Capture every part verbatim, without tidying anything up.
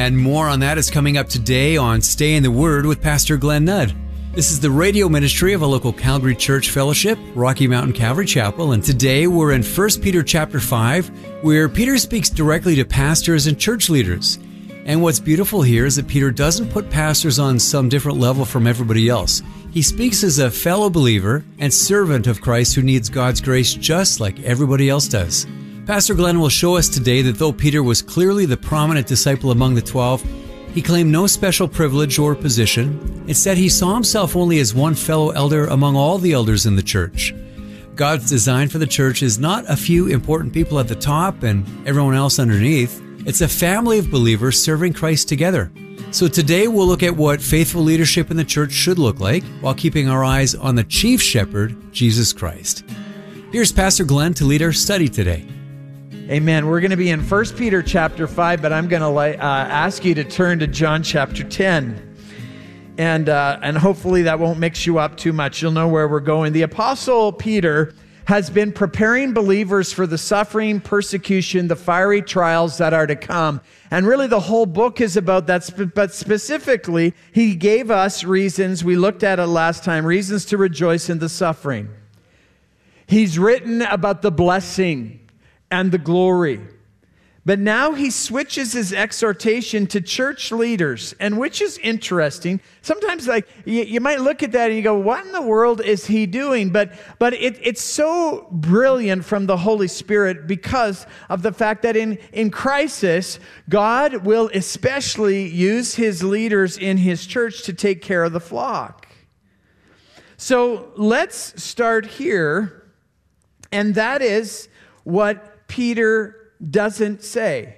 And more on that is coming up today on Stay in the Word with Pastor Glenn Nudd. This is the radio ministry of a local Calgary Church Fellowship, Rocky Mountain Calvary Chapel, and today we're in First Peter chapter five, where Peter speaks directly to pastors and church leaders. And what's beautiful here is that Peter doesn't put pastors on some different level from everybody else. He speaks as a fellow believer and servant of Christ who needs God's grace just like everybody else does. Pastor Glenn will show us today that though Peter was clearly the prominent disciple among the twelve, he claimed no special privilege or position. Instead, he saw himself only as one fellow elder among all the elders in the church. God's design for the church is not a few important people at the top and everyone else underneath. It's a family of believers serving Christ together. So today we'll look at what faithful leadership in the church should look like while keeping our eyes on the chief shepherd, Jesus Christ. Here's Pastor Glenn to lead our study today. Amen. We're going to be in First Peter chapter five, but I'm going to uh, ask you to turn to John chapter ten. And, uh, and hopefully that won't mix you up too much. You'll know where we're going. The Apostle Peter has been preparing believers for the suffering, persecution, the fiery trials that are to come. And really the whole book is about that. But specifically, he gave us reasons, we looked at it last time, reasons to rejoice in the suffering. He's written about the blessing and the glory. But now he switches his exhortation to church leaders, and which is interesting. Sometimes like you, you might look at that and you go, what in the world is he doing? But, but it, it's so brilliant from the Holy Spirit because of the fact that in, in crisis, God will especially use his leaders in his church to take care of the flock. So let's start here, and that is what Peter doesn't say.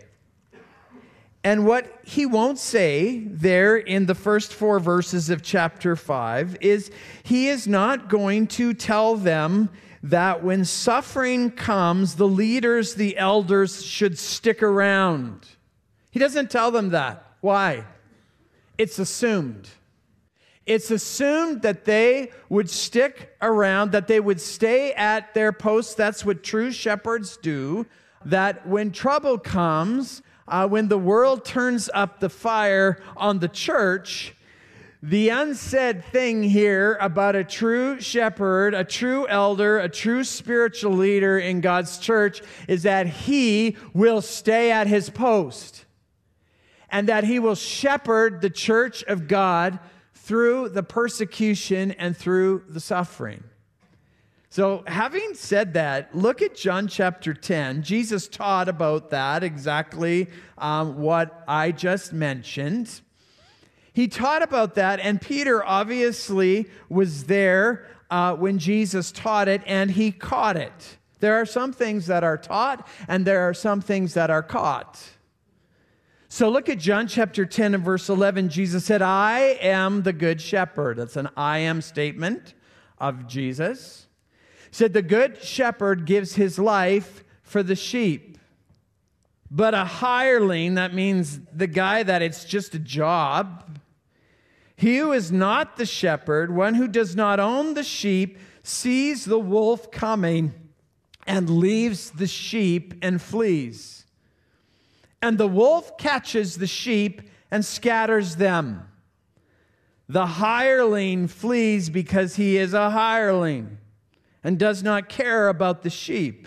And what he won't say there in the first four verses of chapter five is he is not going to tell them that when suffering comes, the leaders, the elders should stick around. He doesn't tell them that. Why? It's assumed. It's assumed that they would stick around, that they would stay at their posts. That's what true shepherds do. That when trouble comes, uh, when the world turns up the fire on the church, the unsaid thing here about a true shepherd, a true elder, a true spiritual leader in God's church is that he will stay at his post and that he will shepherd the church of God through the persecution and through the suffering. So having said that, look at John chapter ten. Jesus taught about that, exactly um, what I just mentioned. He taught about that, and Peter obviously was there uh, when Jesus taught it, and he caught it. There are some things that are taught, and there are some things that are caught. So look at John chapter ten and verse eleven. Jesus said, I am the good shepherd. That's an I am statement of Jesus. He said, the good shepherd gives his life for the sheep. But a hireling, that means the guy that it's just a job, he who is not the shepherd, one who does not own the sheep, sees the wolf coming and leaves the sheep and flees. And the wolf catches the sheep and scatters them. The hireling flees because he is a hireling and does not care about the sheep.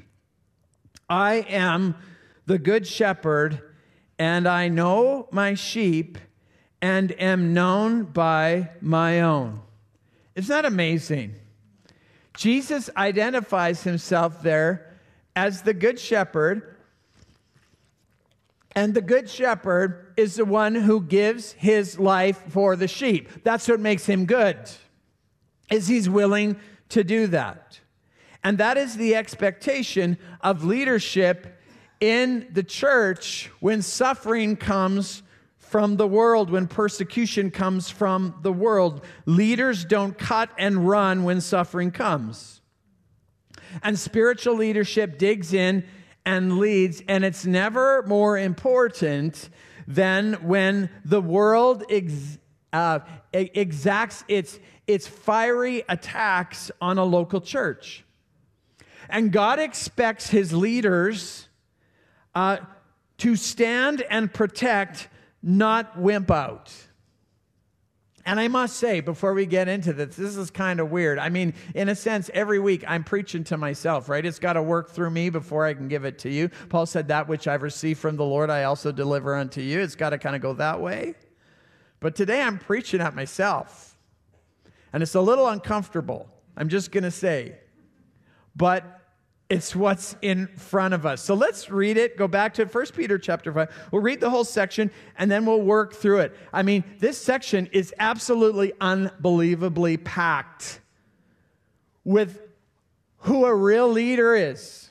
I am the good shepherd, and I know my sheep and am known by my own. Isn't that amazing? Jesus identifies himself there as the good shepherd, and the good shepherd is the one who gives his life for the sheep. That's what makes him good, is he's willing to do that. And that is the expectation of leadership in the church when suffering comes from the world, when persecution comes from the world. Leaders don't cut and run when suffering comes. And spiritual leadership digs in and leads, and it's never more important than when the world ex- uh, exacts its, its fiery attacks on a local church. And God expects his leaders uh, to stand and protect not wimp out. And I must say, before we get into this, this is kind of weird. I mean, in a sense, every week I'm preaching to myself, right? It's got to work through me before I can give it to you. Paul said, that which I've received from the Lord, I also deliver unto you. It's got to kind of go that way. But today I'm preaching at myself. And it's a little uncomfortable, I'm just going to say. But it's what's in front of us. So let's read it. Go back to First Peter chapter five. We'll read the whole section, and then we'll work through it. I mean, this section is absolutely unbelievably packed with who a real leader is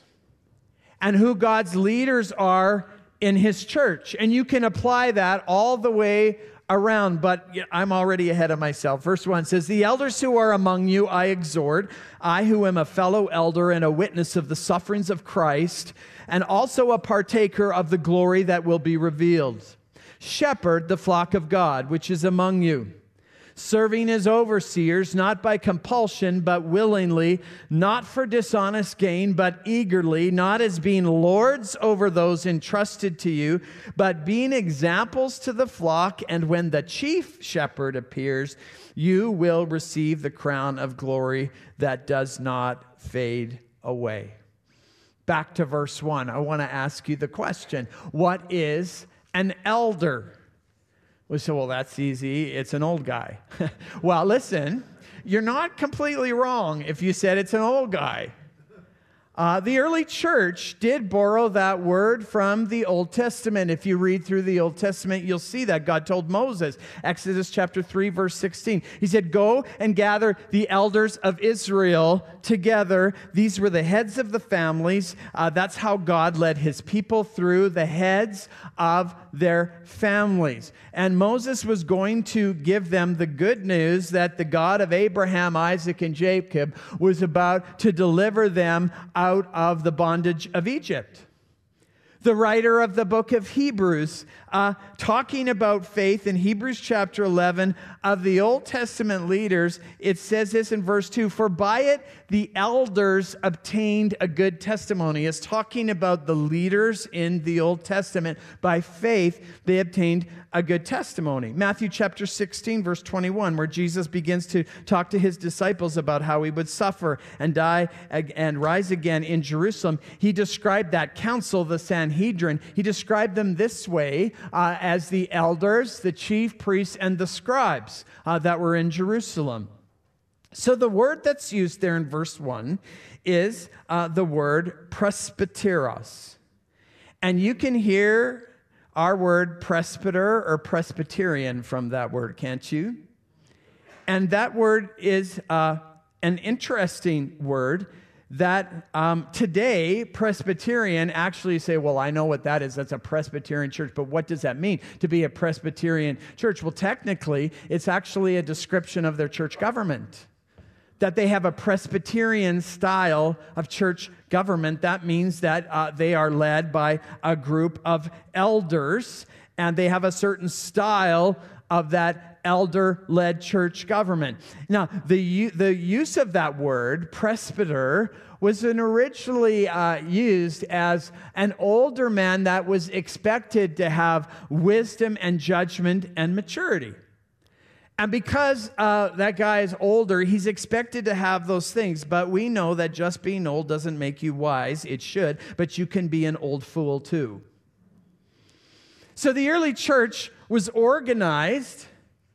and who God's leaders are in his church. And you can apply that all the way around, but I'm already ahead of myself. Verse one says, the elders who are among you I exhort, I who am a fellow elder and a witness of the sufferings of Christ, and also a partaker of the glory that will be revealed. Shepherd the flock of God, which is among you, serving as overseers, not by compulsion, but willingly, not for dishonest gain, but eagerly, not as being lords over those entrusted to you, but being examples to the flock. And when the chief shepherd appears, you will receive the crown of glory that does not fade away. Back to verse one, I want to ask you the question, what is an elder? We say, well, that's easy. It's an old guy. Well, listen, you're not completely wrong if you said it's an old guy. Uh, the early church did borrow that word from the Old Testament. If you read through the Old Testament, you'll see that God told Moses, Exodus chapter three, verse sixteen. He said, go and gather the elders of Israel together. These were the heads of the families. Uh, that's how God led his people through, the heads of their families. And Moses was going to give them the good news that the God of Abraham, Isaac, and Jacob was about to deliver them out of the bondage of Egypt. The writer of the book of Hebrews, uh, talking about faith in Hebrews chapter eleven of the Old Testament leaders, it says this in verse two, for by it the elders obtained a good testimony. It's talking about the leaders in the Old Testament. By faith, they obtained a good testimony. Matthew chapter sixteen, verse twenty-one, where Jesus begins to talk to his disciples about how he would suffer and die and rise again in Jerusalem. He described that council, the Sanhedrin, he described them this way uh, as the elders, the chief priests, and the scribes uh, that were in Jerusalem. So the word that's used there in verse one is uh, the word presbyteros. And you can hear our word presbyter or Presbyterian from that word, can't you? And that word is uh, an interesting word that um, today Presbyterian actually say, well, I know what that is. That's a Presbyterian church. But what does that mean to be a Presbyterian church? Well, technically, it's actually a description of their church government. That they have a Presbyterian style of church government. That means that uh, they are led by a group of elders, and they have a certain style of that elder-led church government. Now, the, the use of that word, presbyter, was an originally uh, used as an older man that was expected to have wisdom and judgment and maturity. And because uh, that guy is older, he's expected to have those things. But we know that just being old doesn't make you wise. It should. But you can be an old fool too. So the early church was organized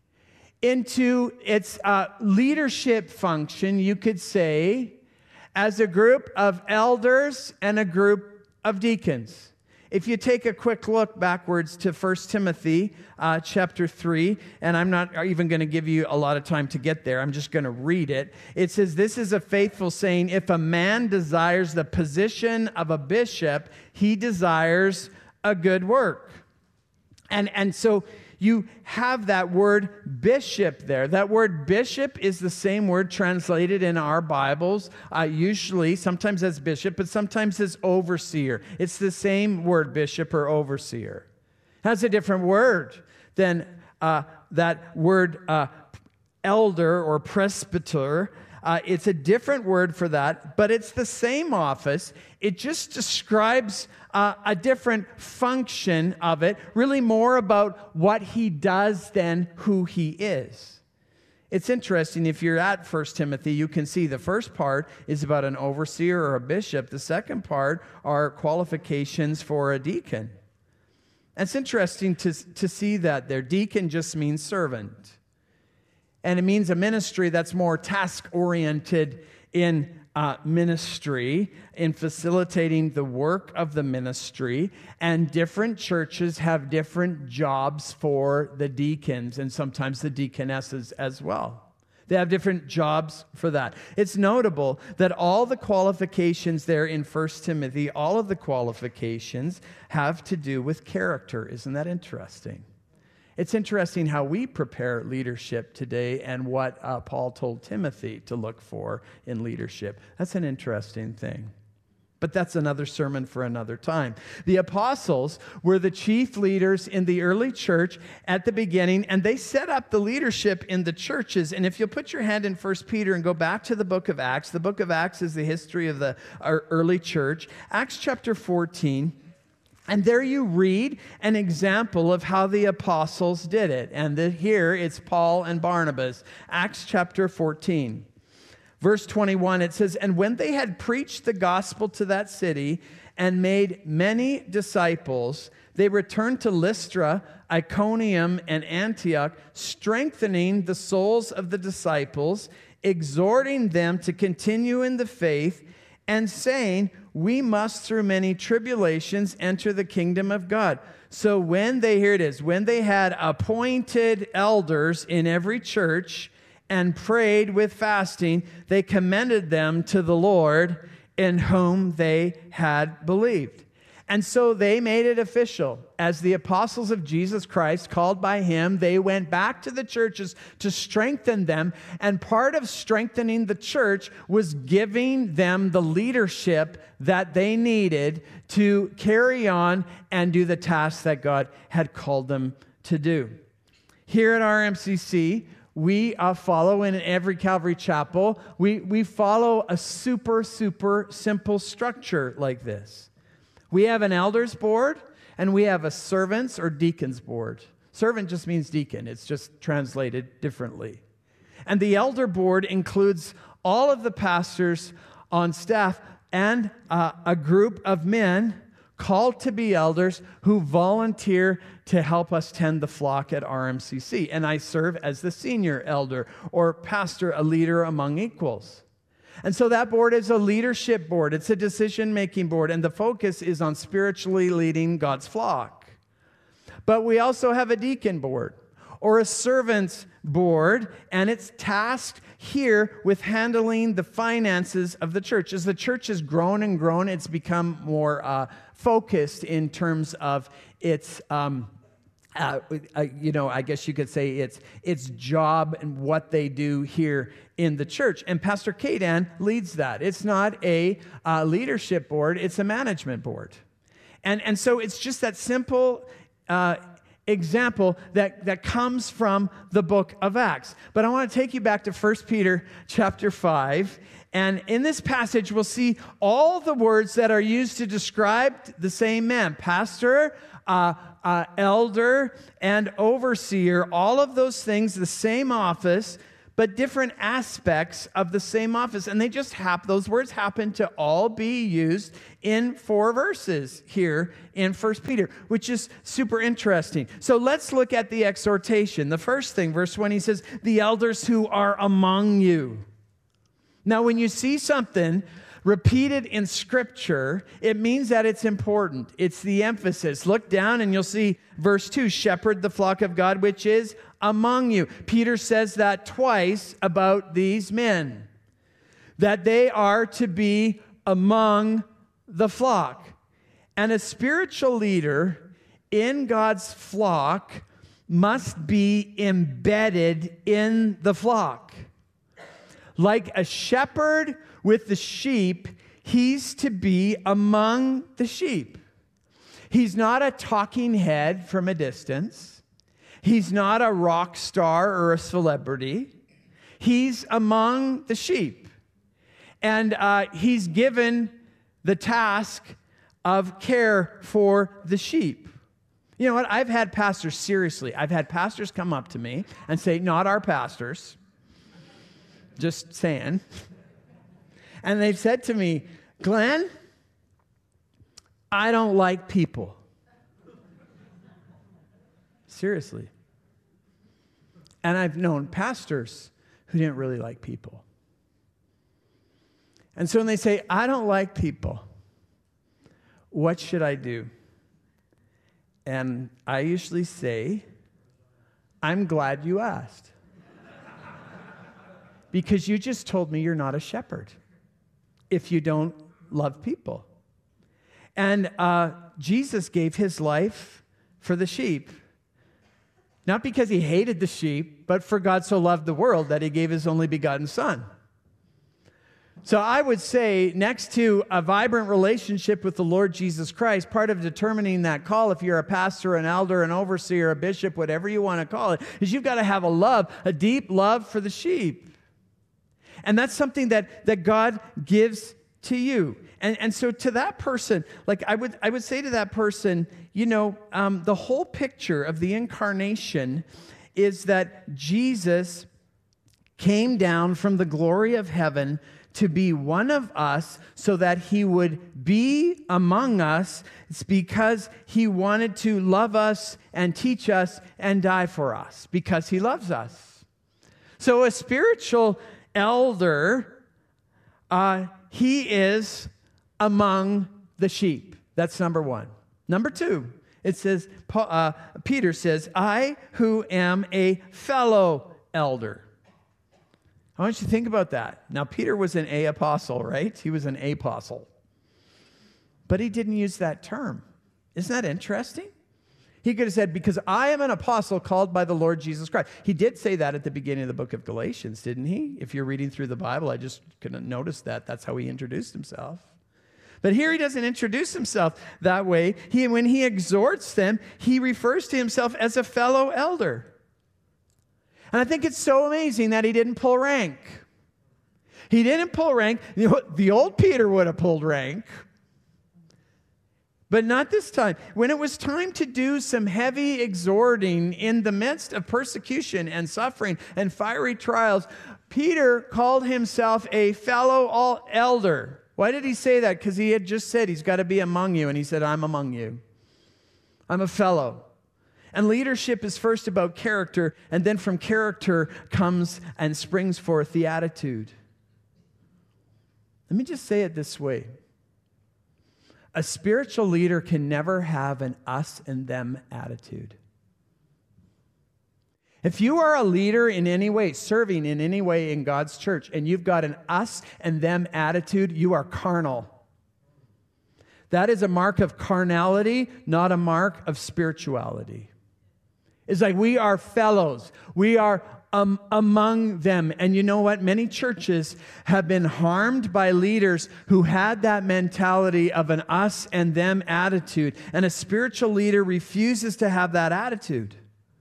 into its uh, leadership function, you could say, as a group of elders and a group of deacons. If you take a quick look backwards to First Timothy uh, chapter three, and I'm not even going to give you a lot of time to get there, I'm just going to read it. It says, this is a faithful saying, if a man desires the position of a bishop, he desires a good work. And, and so you have that word bishop there. That word bishop is the same word translated in our Bibles, uh, usually, sometimes as bishop, but sometimes as overseer. It's the same word, bishop or overseer. That's a different word than uh, that word uh, elder or presbyter. Uh, Uh, it's a different word for that, but it's the same office. It just describes uh, a different function of it, really more about what he does than who he is. It's interesting, if you're at First Timothy, you can see the first part is about an overseer or a bishop. The second part are qualifications for a deacon. And it's interesting to, to see that there. Deacon just means servant. And it means a ministry that's more task-oriented in uh, ministry, in facilitating the work of the ministry. And different churches have different jobs for the deacons and sometimes the deaconesses as well. They have different jobs for that. It's notable that all the qualifications there in First Timothy, all of the qualifications have to do with character. Isn't that interesting? It's interesting how we prepare leadership today and what uh, Paul told Timothy to look for in leadership. That's an interesting thing. But that's another sermon for another time. The apostles were the chief leaders in the early church at the beginning, and they set up the leadership in the churches. And if you'll put your hand in First Peter and go back to the book of Acts, the book of Acts is the history of the our early church. Acts chapter fourteen. And there you read an example of how the apostles did it. And the, here it's Paul and Barnabas. Acts chapter fourteen. Verse twenty-one, it says, "And when they had preached the gospel to that city and made many disciples, they returned to Lystra, Iconium, and Antioch, strengthening the souls of the disciples, exhorting them to continue in the faith, and saying, 'We must through many tribulations enter the kingdom of God.'" So when they, here it is, when they had appointed elders in every church and prayed with fasting, they commended them to the Lord in whom they had believed. And so they made it official. As the apostles of Jesus Christ, called by him, they went back to the churches to strengthen them. And part of strengthening the church was giving them the leadership that they needed to carry on and do the tasks that God had called them to do. Here at R M C C, we uh, follow, in every Calvary Chapel, we, we follow a super, super simple structure like this. We have an elders board, and we have a servants or deacons board. Servant just means deacon. It's just translated differently. And the elder board includes all of the pastors on staff and uh, a group of men called to be elders who volunteer to help us tend the flock at R M C C. And I serve as the senior elder or pastor, a leader among equals. And so that board is a leadership board. It's a decision-making board, and the focus is on spiritually leading God's flock. But we also have a deacon board or a servants board, and it's tasked here with handling the finances of the church. As the church has grown and grown, it's become more uh, focused in terms of its um, Uh, uh, you know, I guess you could say it's its job and what they do here in the church. And Pastor Kadan leads that. It's not a uh, leadership board, it's a management board. And, and so it's just that simple uh, example that, that comes from the book of Acts. But I want to take you back to First Peter chapter five. And in this passage, we'll see all the words that are used to describe the same man. Pastor, uh, uh, elder, and overseer. All of those things, the same office, but different aspects of the same office. And they just happen, those words happen to all be used in four verses here in First Peter, which is super interesting. So let's look at the exhortation. The first thing, verse one, he says, "The elders who are among you." Now, when you see something repeated in Scripture, it means that it's important. It's the emphasis. Look down and you'll see verse two, "Shepherd the flock of God, which is among you." Peter says that twice about these men, that they are to be among the flock. And a spiritual leader in God's flock must be embedded in the flock. Like a shepherd with the sheep, he's to be among the sheep. He's not a talking head from a distance. He's not a rock star or a celebrity. He's among the sheep. And uh, he's given the task of care for the sheep. You know what? I've had pastors, seriously, I've had pastors come up to me and say, not our pastors, just saying. And they've said to me, Glenn, I don't like people. Seriously. And I've known pastors who didn't really like people. And so when they say, I don't like people, what should I do? And I usually say, I'm glad you asked. Because you just told me you're not a shepherd if you don't love people. And uh, Jesus gave his life for the sheep. Not because he hated the sheep, but for God so loved the world that he gave his only begotten Son. So I would say, next to a vibrant relationship with the Lord Jesus Christ, part of determining that call, if you're a pastor, an elder, an overseer, a bishop, whatever you want to call it, is you've got to have a love, a deep love for the sheep. And that's something that, that God gives to you. And, and so to that person, like I would, I would say to that person, you know, um, the whole picture of the incarnation is that Jesus came down from the glory of heaven to be one of us so that he would be among us. It's because he wanted to love us and teach us and die for us because he loves us. So a spiritual elder, uh, he is among the sheep. That's number one. Number two, it says, uh, Peter says, I who am a fellow elder. I want you to think about that. Now, Peter was an A apostle, right? He was an apostle. But he didn't use that term. Isn't that interesting? He could have said, because I am an apostle called by the Lord Jesus Christ. He did say that at the beginning of the book of Galatians, didn't he? If you're reading through the Bible, I just couldn't notice that. That's how he introduced himself. But here he doesn't introduce himself that way. He, when he exhorts them, he refers to himself as a fellow elder. And I think it's so amazing that he didn't pull rank. He didn't pull rank. The old Peter would have pulled rank. But not this time. When it was time to do some heavy exhorting in the midst of persecution and suffering and fiery trials, Peter called himself a fellow elder. Why did he say that? Because he had just said he's got to be among you. And he said, I'm among you. I'm a fellow. And leadership is first about character, and then from character comes and springs forth the attitude. Let me just say it this way. A spiritual leader can never have an us and them attitude. If you are a leader in any way, serving in any way in God's church, and you've got an us and them attitude, you are carnal. That is a mark of carnality, not a mark of spirituality. It's like we are fellows. We are um, among them. And you know what? Many churches have been harmed by leaders who had that mentality of an us and them attitude. And a spiritual leader refuses to have that attitude.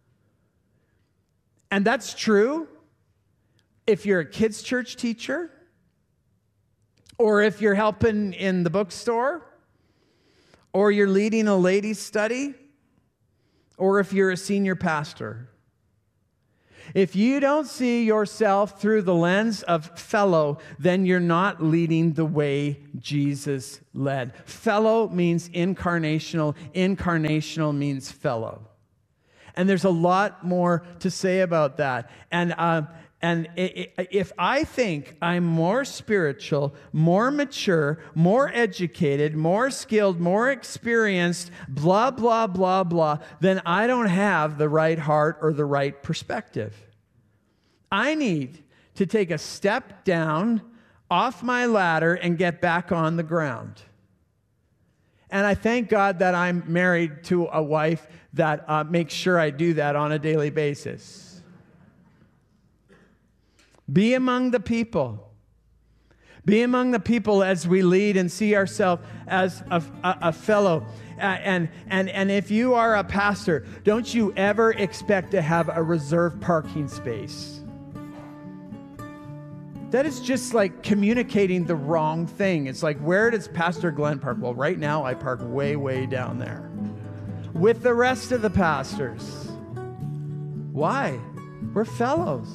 And that's true if you're a kids' church teacher, or if you're helping in the bookstore, or you're leading a ladies' study, or if you're a senior pastor. If you don't see yourself through the lens of fellow, then you're not leading the way Jesus led. Fellow means incarnational. Incarnational means fellow. And there's a lot more to say about that. And uh, and if I think I'm more spiritual, more mature, more educated, more skilled, more experienced, blah, blah, blah, blah, then I don't have the right heart or the right perspective. I need to take a step down off my ladder and get back on the ground. And I thank God that I'm married to a wife that uh, makes sure I do that on a daily basis. Be among the people. Be among the people as we lead and see ourselves as a, a, a fellow. Uh, and, and, and if you are a pastor, don't you ever expect to have a reserved parking space. that is just like communicating the wrong thing. It's like, where does Pastor Glenn park? Well, right now I park way, way down there with the rest of the pastors. Why? We're fellows.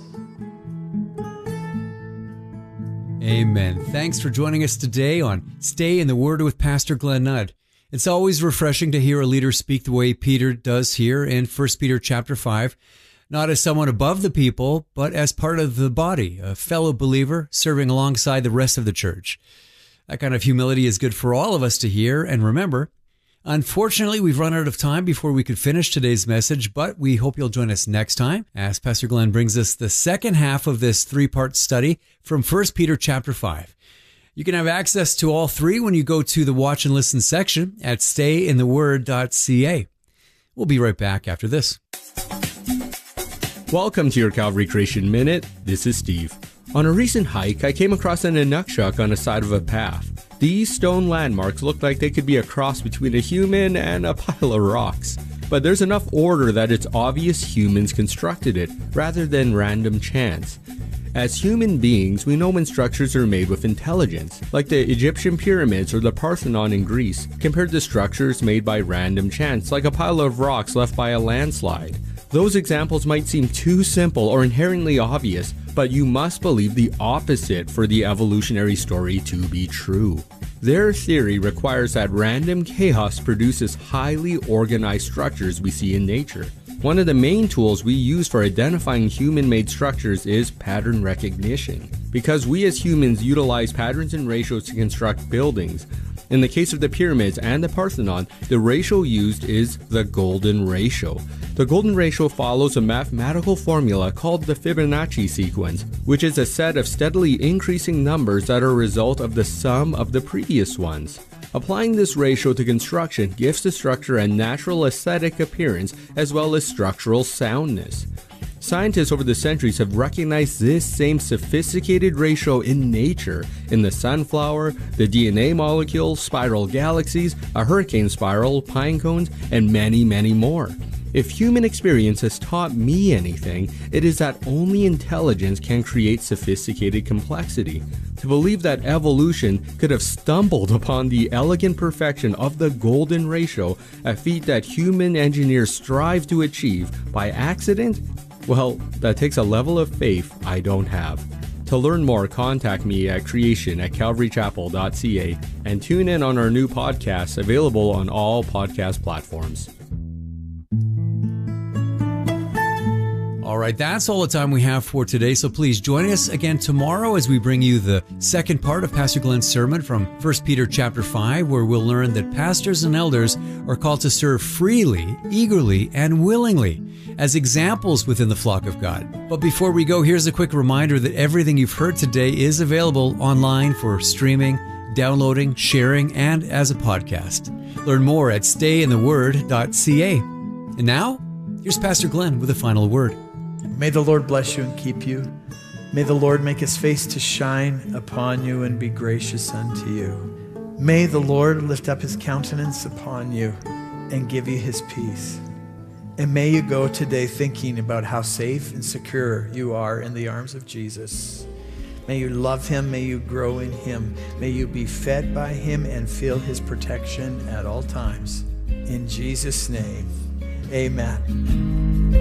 Amen. Thanks for joining us today on Stay in the Word with Pastor Glenn Nudd. It's always refreshing to hear a leader speak the way Peter does here in First Peter chapter five, not as someone above the people, but as part of the body, a fellow believer serving alongside the rest of the church. That kind of humility is good for all of us to hear and remember. Unfortunately, we've run out of time before we could finish today's message, but we hope you'll join us next time as Pastor Glenn brings us the second half of this three-part study from First Peter chapter five. You can have access to all three when you go to the Watch and Listen section at stay in the word dot c a. We'll be right back after this. Welcome to your Calvary Creation Minute. This is Steve. On a recent hike, I came across an inukshuk on the side of a path. These stone landmarks look like they could be a cross between a human and a pile of rocks. But there's enough order that it's obvious humans constructed it, rather than random chance. As human beings, we know when structures are made with intelligence, like the Egyptian pyramids or the Parthenon in Greece, compared to structures made by random chance, like a pile of rocks left by a landslide. Those examples might seem too simple or inherently obvious, but you must believe the opposite for the evolutionary story to be true. Their theory requires that random chaos produces highly organized structures we see in nature. One of the main tools we use for identifying human-made structures is pattern recognition, because we as humans utilize patterns and ratios to construct buildings. In the case of the pyramids and the Parthenon, the ratio used is the golden ratio. The golden ratio follows a mathematical formula called the Fibonacci sequence, which is a set of steadily increasing numbers that are a result of the sum of the previous ones. Applying this ratio to construction gives the structure a natural aesthetic appearance as well as structural soundness. Scientists over the centuries have recognized this same sophisticated ratio in nature, in the sunflower, the D N A molecule, spiral galaxies, a hurricane spiral, pine cones, and many, many more. If human experience has taught me anything, it is that only intelligence can create sophisticated complexity. To believe that evolution could have stumbled upon the elegant perfection of the golden ratio, a feat that human engineers strive to achieve, by accident, well, that takes a level of faith I don't have. To learn more, contact me at creation at calvary chapel dot c a and tune in on our new podcast available on all podcast platforms. All right, that's all the time we have for today, so please join us again tomorrow as we bring you the second part of Pastor Glenn's sermon from First Peter chapter five, where we'll learn that pastors and elders are called to serve freely, eagerly, and willingly as examples within the flock of God. But before we go, here's a quick reminder that everything you've heard today is available online for streaming, downloading, sharing, and as a podcast. Learn more at stay in the word dot c a. And now, here's Pastor Glenn with a final word. May the Lord bless you and keep you. May the Lord make his face to shine upon you and be gracious unto you. May the Lord lift up his countenance upon you and give you his peace. And may you go today thinking about how safe and secure you are in the arms of Jesus. May you love him. May you grow in him. May you be fed by him and feel his protection at all times. In Jesus' name, amen.